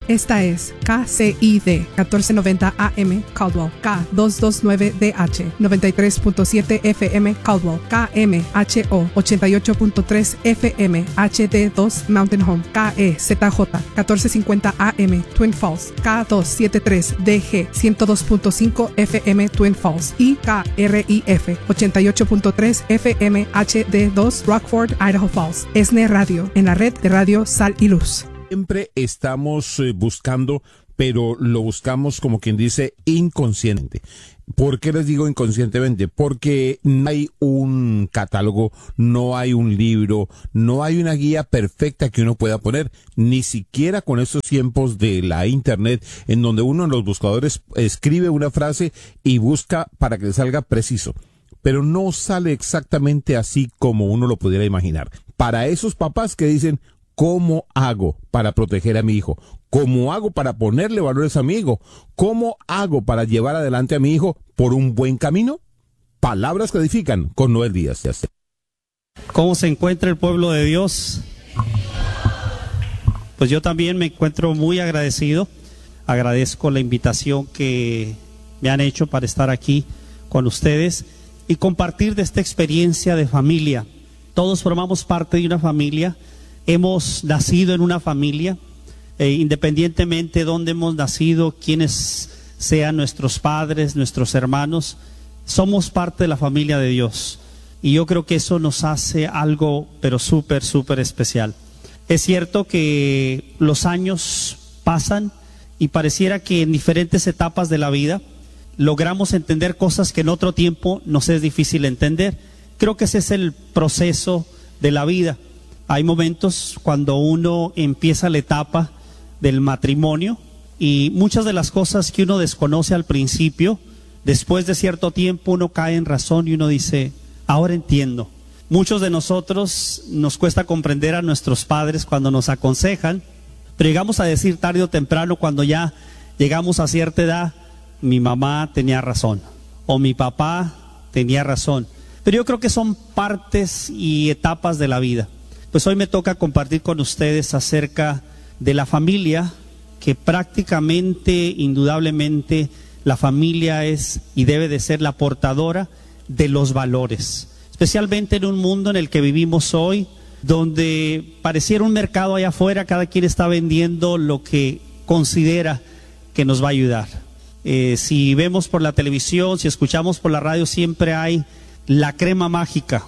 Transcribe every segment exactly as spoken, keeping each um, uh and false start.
Esta es K C I D catorce noventa A M Caldwell, K doscientos veintinueve D H noventa y tres punto siete F M Caldwell, K M H O ochenta y ocho punto tres F M H D dos Mountain Home, K E Z J catorce cincuenta A M Twin Falls, K doscientos setenta y tres D G ciento dos punto cinco F M Twin Falls y K R I F ochenta y ocho punto tres F M H D dos Rockford, Idaho Falls. ESNE Radio, en la red de radio Sal y Luz. Siempre estamos eh, buscando, pero lo buscamos como quien dice inconscientemente. ¿Por qué les digo inconscientemente? Porque no hay un catálogo, no hay un libro, no hay una guía perfecta que uno pueda poner, ni siquiera con estos tiempos de la internet, en donde uno en los buscadores escribe una frase y busca para que le salga preciso. Pero no sale exactamente así como uno lo pudiera imaginar. Para esos papás que dicen, ¿cómo hago para proteger a mi hijo? ¿Cómo hago para ponerle valores a mi hijo? ¿Cómo hago para llevar adelante a mi hijo por un buen camino? Palabras que edifican con Noel Díaz. ¿Cómo se encuentra el pueblo de Dios? Pues yo también me encuentro muy agradecido. Agradezco la invitación que me han hecho para estar aquí con ustedes y compartir de esta experiencia de familia. Todos formamos parte de una familia. Hemos nacido en una familia, eh, independientemente de dónde hemos nacido, quiénes sean nuestros padres, nuestros hermanos, somos parte de la familia de Dios. Y yo creo que eso nos hace algo, pero súper, súper especial. Es cierto que los años pasan y pareciera que en diferentes etapas de la vida logramos entender cosas que en otro tiempo nos es difícil entender. Creo que ese es el proceso de la vida. Hay momentos cuando uno empieza la etapa del matrimonio y muchas de las cosas que uno desconoce al principio, después de cierto tiempo uno cae en razón y uno dice, ahora entiendo. Muchos de nosotros nos cuesta comprender a nuestros padres cuando nos aconsejan, pero llegamos a decir tarde o temprano cuando ya llegamos a cierta edad, mi mamá tenía razón o mi papá tenía razón. Pero yo creo que son partes y etapas de la vida. Pues hoy me toca compartir con ustedes acerca de la familia, que prácticamente, indudablemente, la familia es y debe de ser la portadora de los valores. Especialmente en un mundo en el que vivimos hoy, donde pareciera un mercado allá afuera, cada quien está vendiendo lo que considera que nos va a ayudar. Eh, si vemos por la televisión, si escuchamos por la radio, siempre hay la crema mágica.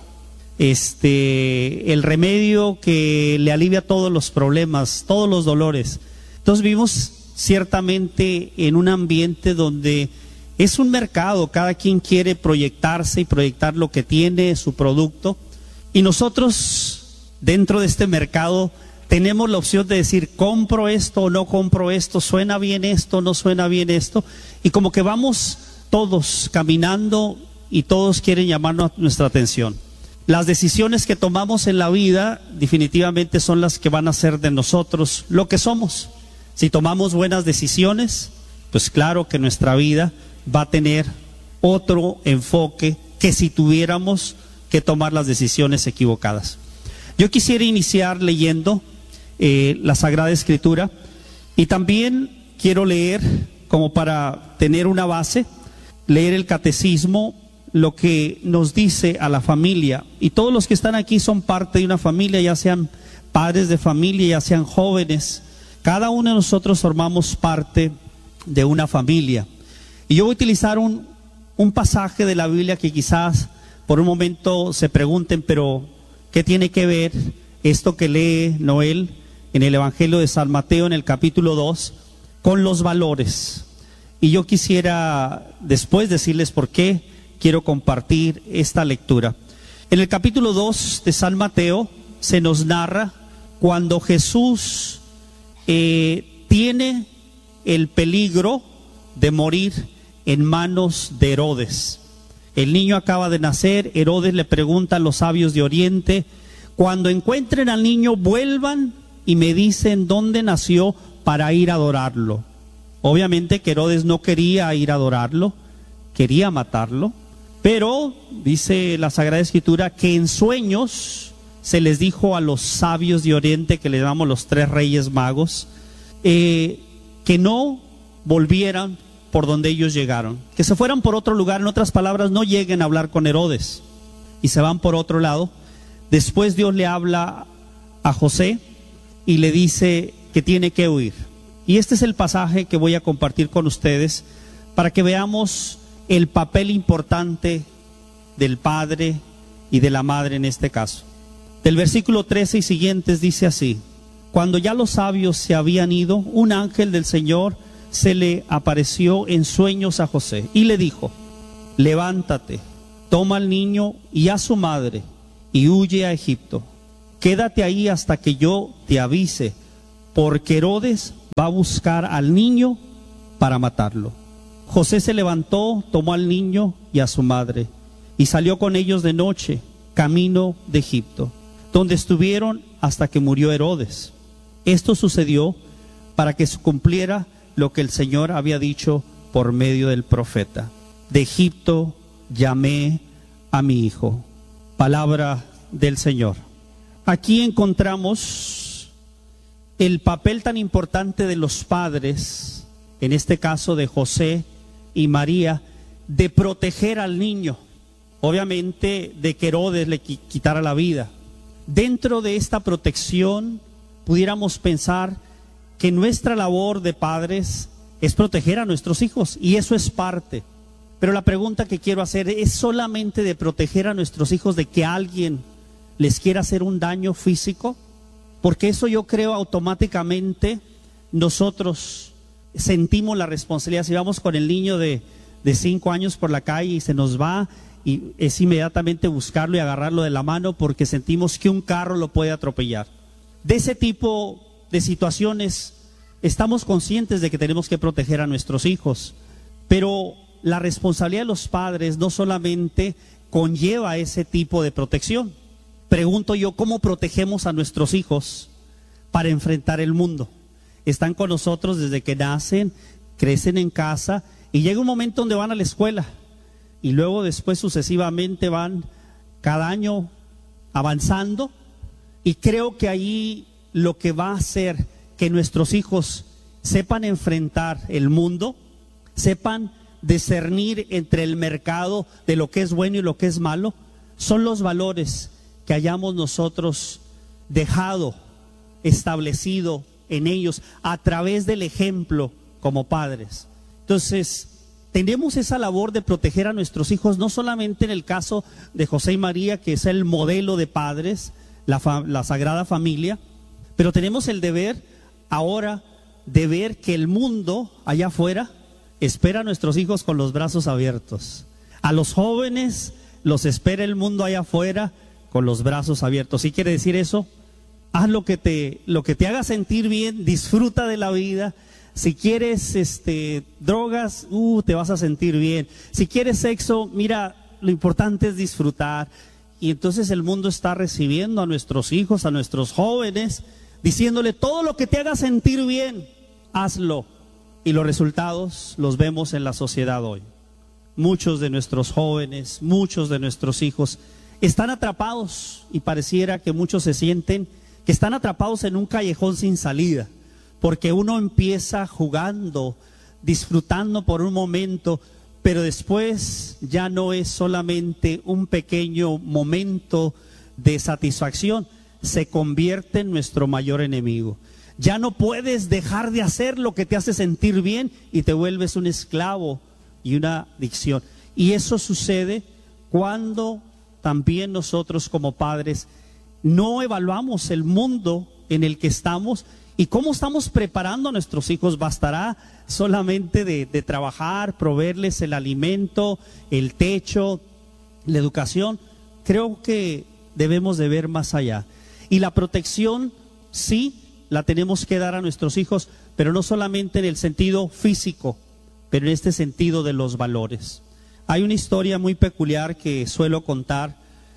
Este, el remedio que le alivia todos los problemas, todos los dolores. Entonces vivimos ciertamente en un ambiente donde es un mercado, cada quien quiere proyectarse y proyectar lo que tiene, su producto, y nosotros dentro de este mercado tenemos la opción de decir, compro esto o no compro esto, suena bien esto o no suena bien esto, y como que vamos todos caminando y todos quieren llamarnos nuestra atención. Las decisiones que tomamos en la vida definitivamente son las que van a hacer de nosotros lo que somos. Si tomamos buenas decisiones, pues claro que nuestra vida va a tener otro enfoque que si tuviéramos que tomar las decisiones equivocadas. Yo quisiera iniciar leyendo eh, la Sagrada Escritura y también quiero leer, como para tener una base, leer el Catecismo, lo que nos dice a la familia, y todos los que están aquí son parte de una familia, ya sean padres de familia, ya sean jóvenes, cada uno de nosotros formamos parte de una familia. Y yo voy a utilizar un, un pasaje de la Biblia que quizás por un momento se pregunten, pero ¿qué tiene que ver esto que lee Noel en el Evangelio de San Mateo en el capítulo dos con los valores? Y yo quisiera después decirles por qué quiero compartir esta lectura. En el capítulo dos de San Mateo se nos narra cuando Jesús eh, tiene el peligro de morir en manos de Herodes. El niño acaba de nacer, Herodes le pregunta a los sabios de Oriente, cuando encuentren al niño vuelvan y me dicen dónde nació para ir a adorarlo. Obviamente que Herodes no quería ir a adorarlo, quería matarlo. Pero dice la Sagrada Escritura que en sueños se les dijo a los sabios de Oriente, que le llamamos los tres reyes magos, eh, que no volvieran por donde ellos llegaron, que se fueran por otro lugar. En otras palabras, no lleguen a hablar con Herodes y se van por otro lado. Después Dios le habla a José y le dice que tiene que huir. Y este es el pasaje que voy a compartir con ustedes para que veamos el papel importante del padre y de la madre en este caso. Del versículo trece y siguientes dice así: cuando ya los sabios se habían ido, un ángel del Señor se le apareció en sueños a José y le dijo: levántate, toma al niño y a su madre y huye a Egipto. Quédate ahí hasta que yo te avise, porque Herodes va a buscar al niño para matarlo. José se levantó, tomó al niño y a su madre y salió con ellos de noche, camino de Egipto, donde estuvieron hasta que murió Herodes. Esto sucedió para que se cumpliera lo que el Señor había dicho por medio del profeta: de Egipto llamé a mi hijo. Palabra del Señor. Aquí encontramos el papel tan importante de los padres, en este caso de José y María, de proteger al niño, obviamente de que Herodes le quitara la vida. Dentro de esta protección pudiéramos pensar que nuestra labor de padres es proteger a nuestros hijos, y eso es parte. Pero la pregunta que quiero hacer es: ¿solamente de proteger a nuestros hijos de que alguien les quiera hacer un daño físico? Porque eso, yo creo, automáticamente nosotros sentimos la responsabilidad. Si vamos con el niño de, de cinco años por la calle y se nos va, y es inmediatamente buscarlo y agarrarlo de la mano porque sentimos que un carro lo puede atropellar. De ese tipo de situaciones estamos conscientes de que tenemos que proteger a nuestros hijos, pero la responsabilidad de los padres no solamente conlleva ese tipo de protección. Pregunto yo, ¿cómo protegemos a nuestros hijos para enfrentar el mundo? Están con nosotros desde que nacen, crecen en casa y llega un momento donde van a la escuela y luego después sucesivamente van cada año avanzando, y creo que ahí lo que va a hacer que nuestros hijos sepan enfrentar el mundo, sepan discernir entre el mercado de lo que es bueno y lo que es malo, son los valores que hayamos nosotros dejado establecido en ellos a través del ejemplo como padres. Entonces, tenemos esa labor de proteger a nuestros hijos, no solamente en el caso de José y María, que es el modelo de padres, la, la Sagrada Familia, pero tenemos el deber ahora de ver que el mundo allá afuera espera a nuestros hijos con los brazos abiertos. A los jóvenes los espera el mundo allá afuera con los brazos abiertos. ¿Sí quiere decir eso? Haz lo que te, lo que te haga sentir bien, disfruta de la vida. Si quieres este, drogas, uh, te vas a sentir bien. Si quieres sexo, mira, lo importante es disfrutar. Y entonces el mundo está recibiendo a nuestros hijos, a nuestros jóvenes, diciéndole: todo lo que te haga sentir bien, hazlo. Y los resultados los vemos en la sociedad hoy. Muchos de nuestros jóvenes, muchos de nuestros hijos están atrapados, y pareciera que muchos se sienten que están atrapados en un callejón sin salida, porque uno empieza jugando, disfrutando por un momento, pero después ya no es solamente un pequeño momento de satisfacción, se convierte en nuestro mayor enemigo. Ya no puedes dejar de hacer lo que te hace sentir bien y te vuelves un esclavo y una adicción. Y eso sucede cuando también nosotros como padres no evaluamos el mundo en el que estamos y cómo estamos preparando a nuestros hijos. Bastará solamente de, de trabajar, proveerles el alimento, el techo, la educación. Creo que debemos de ver más allá. Y la protección, sí, la tenemos que dar a nuestros hijos, pero no solamente en el sentido físico, pero en este sentido de los valores. Hay una historia muy peculiar que suelo contar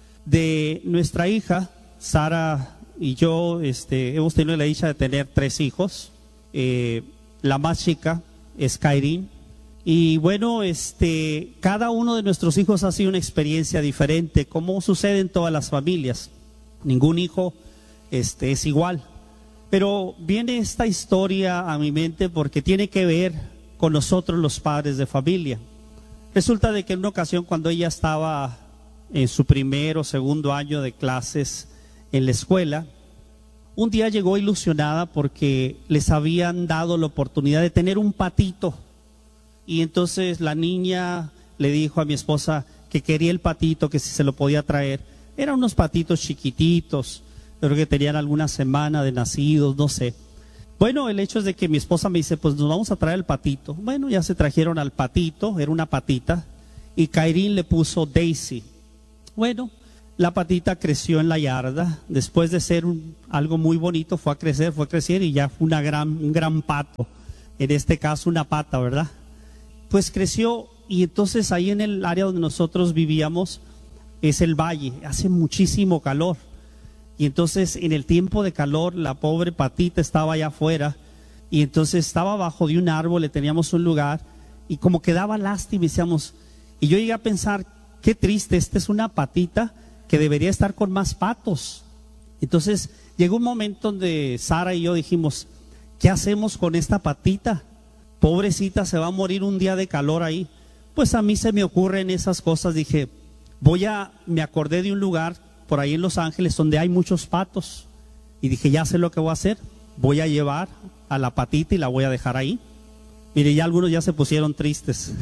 de nuestra hija, Sara y yo. Este, hemos tenido la dicha de tener tres hijos. Eh, la más chica es Kairin. Y bueno, este, cada uno de nuestros hijos ha sido una experiencia diferente, como sucede en todas las familias. Ningún hijo este, es igual. Pero viene esta historia a mi mente porque tiene que ver con nosotros los padres de familia. Resulta de que en una ocasión, cuando ella estaba en su primer o segundo año de clases en la escuela, un día llegó ilusionada porque les habían dado la oportunidad de tener un patito. Y entonces la niña le dijo a mi esposa que quería el patito, que si se lo podía traer. Eran unos patitos chiquititos, creo que tenían alguna semana de nacidos, no sé. Bueno, el hecho es de que mi esposa me dice, pues nos vamos a traer el patito. Bueno, ya se trajeron al patito, era una patita, y Kairín le puso Daisy. Bueno, la patita creció en la yarda, después de ser un, algo muy bonito, fue a crecer, fue a crecer y ya fue una gran, un gran pato, en este caso una pata, ¿verdad? Pues creció, y entonces ahí en el área donde nosotros vivíamos es el valle, hace muchísimo calor. Y entonces en el tiempo de calor la pobre patita estaba allá afuera y entonces estaba abajo de un árbol, le teníamos un lugar y como que daba lástima y decíamos, y yo llegué a pensar, qué triste, esta es una patita que debería estar con más patos. Entonces llegó un momento donde Sara y yo dijimos, ¿qué hacemos con esta patita? Pobrecita, se va a morir un día de calor ahí. Pues a mí se me ocurren esas cosas, dije, voy a, me acordé de un lugar por ahí en Los Ángeles donde hay muchos patos y dije, ya sé lo que voy a hacer, voy a llevar a la patita y la voy a dejar ahí. Mire, ya algunos ya se pusieron tristes.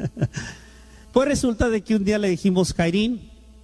Pues resulta de que un día le dijimos, Kairín,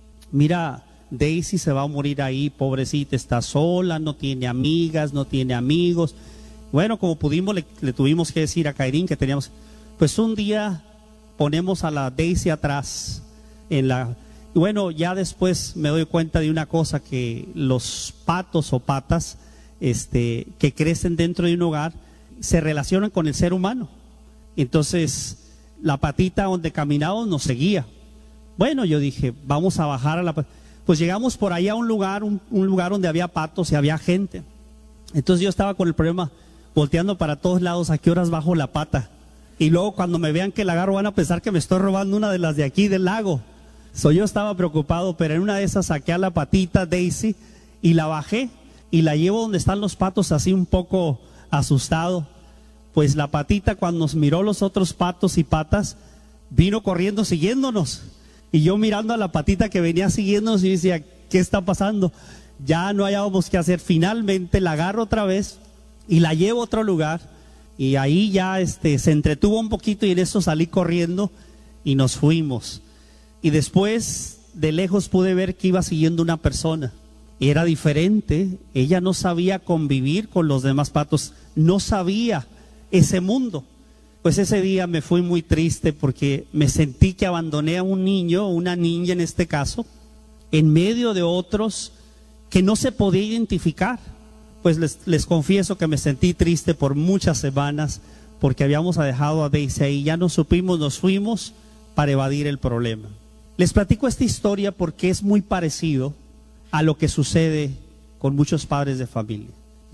mira, Daisy se va a morir ahí, pobrecita, está sola, no tiene amigas, no tiene amigos. Bueno, como pudimos le, le tuvimos que decir a Kairín que teníamos, pues un día ponemos a la Daisy atrás en la... Y bueno, ya después me doy cuenta de una cosa, que los patos o patas este, que crecen dentro de un hogar se relacionan con el ser humano. Entonces, la patita donde caminábamos nos seguía. Bueno, yo dije, vamos a bajar a la... Pues llegamos por ahí a un lugar, un, un lugar donde había patos y había gente. Entonces yo estaba con el problema, volteando para todos lados, ¿a qué horas bajo la pata? Y luego cuando me vean que la agarro van a pensar que me estoy robando una de las de aquí del lago. So, yo estaba preocupado, pero en una de esas saqué a la patita Daisy y la bajé y la llevo donde están los patos, así un poco asustado. Pues la patita, cuando nos miró los otros patos y patas, vino corriendo siguiéndonos. Y yo mirando a la patita que venía siguiéndonos y decía, ¿qué está pasando? Ya no hallábamos qué hacer. Finalmente la agarro otra vez y la llevo a otro lugar. Y ahí ya este, se entretuvo un poquito y en eso salí corriendo y nos fuimos. Y después de lejos pude ver que iba siguiendo una persona. Era diferente, ella no sabía convivir con los demás patos, no sabía ese mundo. Pues ese día me fui muy triste porque me sentí que abandoné a un niño, una niña en este caso, en medio de otros que no se podía identificar. Pues les, les confieso que me sentí triste por muchas semanas porque habíamos dejado a Daisy ahí, ya no supimos, nos fuimos para evadir el problema. Les platico esta historia porque es muy parecido a lo que sucede con muchos padres de familia.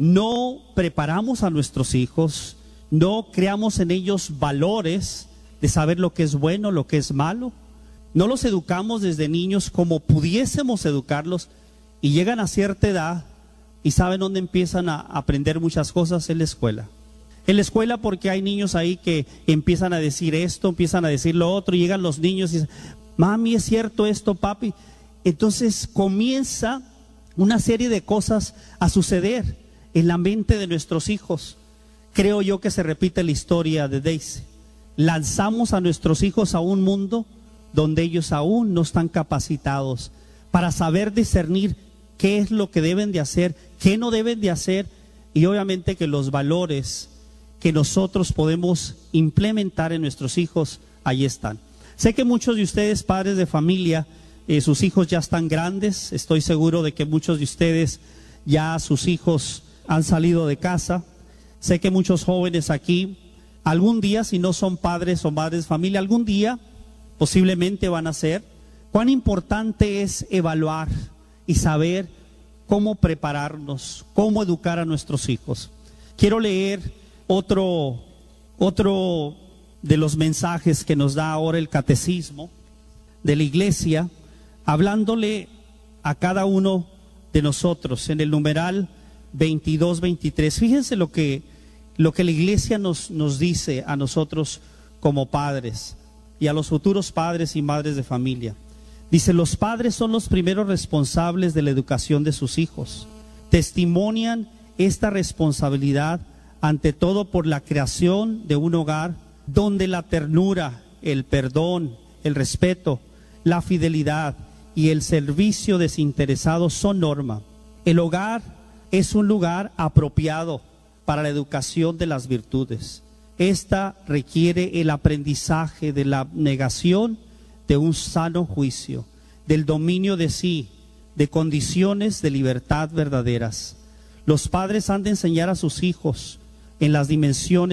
No preparamos a nuestros hijos, no creamos en ellos valores de saber lo que es bueno, lo que es malo. No los educamos desde niños como pudiésemos educarlos y llegan a cierta edad y saben dónde empiezan a aprender muchas cosas en la escuela. En la escuela porque hay niños ahí que empiezan a decir esto, empiezan a decir lo otro, y llegan los niños y dicen, mami, ¿es cierto esto, papi? Entonces comienza una serie de cosas a suceder en la mente de nuestros hijos. Creo yo que se repite la historia de Daisy. Lanzamos a nuestros hijos a un mundo donde ellos aún no están capacitados para saber discernir qué es lo que deben de hacer, qué no deben de hacer, y obviamente que los valores que nosotros podemos implementar en nuestros hijos, ahí están. Sé que muchos de ustedes, padres de familia, eh, sus hijos ya están grandes. Estoy seguro de que muchos de ustedes ya sus hijos han salido de casa. Sé que muchos jóvenes aquí, algún día, si no son padres o madres de familia, algún día posiblemente van a ser. Cuán importante es evaluar y saber cómo prepararnos, cómo educar a nuestros hijos. Quiero leer otro, otro de los mensajes que nos da ahora el catecismo de la iglesia, hablándole a cada uno de nosotros. En el numeral veintidós, veintitrés. Fíjense lo que, lo que la iglesia nos, nos dice a nosotros como padres y a los futuros padres y madres de familia. Dice: los padres son los primeros responsables de la educación de sus hijos. Testimonian esta responsabilidad ante todo por la creación de un hogar donde la ternura, el perdón, el respeto, la fidelidad y el servicio desinteresado son norma. El hogar es un lugar apropiado para la educación de las virtudes. Esta requiere el aprendizaje de la abnegación, de un sano juicio, del dominio de sí, de condiciones de libertad verdaderas. Los padres han de enseñar a sus hijos en las dimensiones